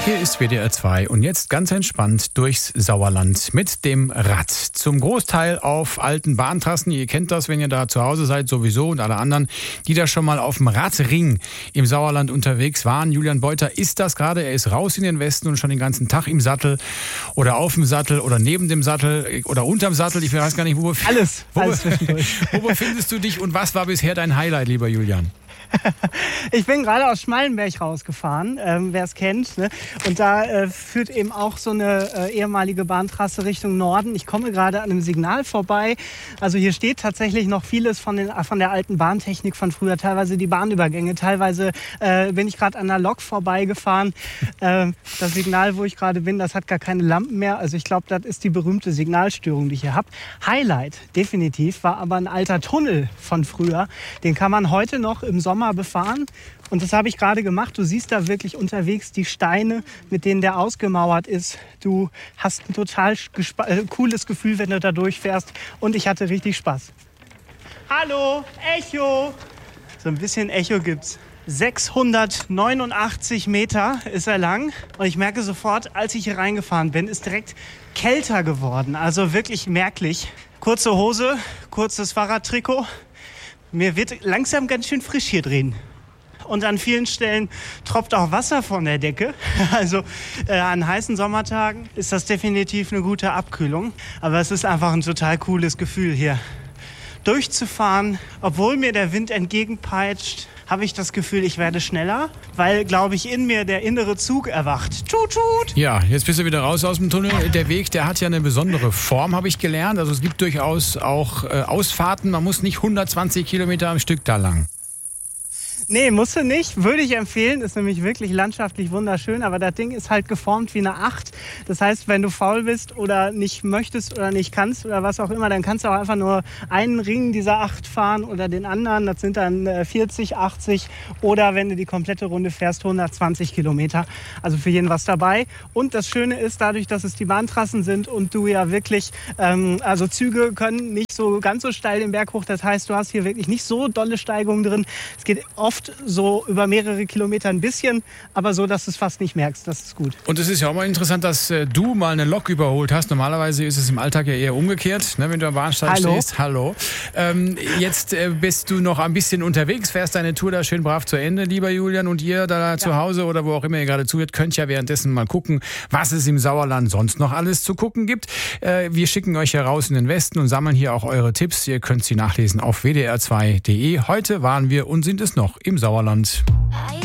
Hier ist WDR 2 und jetzt ganz entspannt durchs Sauerland mit dem Rad. Zum Großteil auf alten Bahntrassen. Ihr kennt das, wenn ihr da zu Hause seid sowieso, und alle anderen, die da schon mal auf dem Radring im Sauerland unterwegs waren. Julian Beuter ist das gerade. Er ist raus in den Westen und schon den ganzen Tag im Sattel oder auf dem Sattel oder neben dem Sattel oder unterm Sattel. Ich weiß gar nicht, wo befindest du dich und was war bisher dein Highlight, lieber Julian? Ich bin gerade aus Schmallenberg rausgefahren, wer es kennt. Ne? Und da führt eben auch so eine ehemalige Bahntrasse Richtung Norden. Ich komme gerade an einem Signal vorbei. Also hier steht tatsächlich noch vieles von der alten Bahntechnik von früher. Teilweise die Bahnübergänge, teilweise bin ich gerade an einer Lok vorbeigefahren. Das Signal, wo ich gerade bin, das hat gar keine Lampen mehr. Also ich glaube, das ist die berühmte Signalstörung, die ich hier habe. Highlight, definitiv, war aber ein alter Tunnel von früher. Den kann man heute noch im Sommer befahren. Und das habe ich gerade gemacht. Du siehst da wirklich unterwegs die Steine, mit denen der ausgemauert ist. Du hast ein total cooles Gefühl, wenn du da durchfährst. Und ich hatte richtig Spaß. Hallo, Echo! So ein bisschen Echo gibt's. 689 Meter ist er lang. Und ich merke sofort, als ich hier reingefahren bin, ist direkt kälter geworden. Also wirklich merklich. Kurze Hose, kurzes Fahrradtrikot. Mir wird langsam ganz schön frisch hier drin. Und an vielen Stellen tropft auch Wasser von der Decke. Also an heißen Sommertagen ist das definitiv eine gute Abkühlung. Aber es ist einfach ein total cooles Gefühl hier durchzufahren. Obwohl mir der Wind entgegenpeitscht, habe ich das Gefühl, ich werde schneller, weil, glaube ich, in mir der innere Zug erwacht. Tut, tut! Ja, jetzt bist du wieder raus aus dem Tunnel. Der Weg, der hat ja eine besondere Form, habe ich gelernt. Also es gibt durchaus auch Ausfahrten. Man muss nicht 120 Kilometer am Stück da lang. Nee, musst du nicht. Würde ich empfehlen. Ist nämlich wirklich landschaftlich wunderschön. Aber das Ding ist halt geformt wie eine 8. Das heißt, wenn du faul bist oder nicht möchtest oder nicht kannst oder was auch immer, dann kannst du auch einfach nur einen Ring dieser 8 fahren oder den anderen. Das sind dann 40, 80 oder wenn du die komplette Runde fährst, 120 Kilometer. Also für jeden was dabei. Und das Schöne ist, dadurch, dass es die Bahntrassen sind und du ja wirklich, also Züge können nicht so ganz so steil den Berg hoch. Das heißt, du hast hier wirklich nicht so dolle Steigungen drin. Es geht oft so über mehrere Kilometer ein bisschen, aber so, dass du es fast nicht merkst. Das ist gut. Und es ist ja auch mal interessant, dass du mal eine Lok überholt hast. Normalerweise ist es im Alltag ja eher umgekehrt, ne, wenn du am Bahnsteig stehst. Hallo. Jetzt bist du noch ein bisschen unterwegs, fährst deine Tour da schön brav zu Ende, lieber Julian. Und ihr da zu Hause oder wo auch immer ihr gerade zuhört, könnt ja währenddessen mal gucken, was es im Sauerland sonst noch alles zu gucken gibt. Wir schicken euch ja raus in den Westen und sammeln hier auch eure Tipps. Ihr könnt sie nachlesen auf wdr2.de. Heute waren wir und sind es noch im Sauerland.